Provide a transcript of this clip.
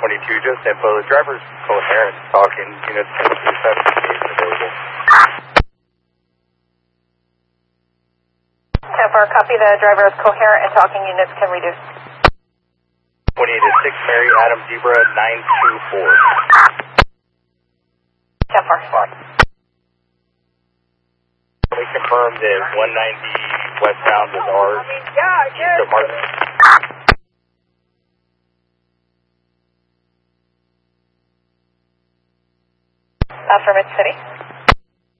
22, just info. The driver's coherent talking. Units 1027 available. 10-4, copy. The driver is coherent and talking. Units can reduce. 28 to 6, Mary Adam Zebra 924. 10-4. We confirm that 190 westbound is ours. East of Martin. Affirmative City.